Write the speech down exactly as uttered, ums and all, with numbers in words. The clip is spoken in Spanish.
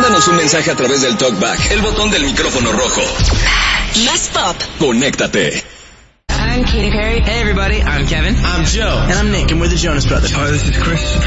Mándanos un mensaje a través del TalkBack, el botón del micrófono rojo. Más pop. Conéctate. I'm Katy Perry. Hey everybody, I'm Kevin. I'm Joe. And I'm Nick, and we're the Jonas Brothers. Hi, this is Chris.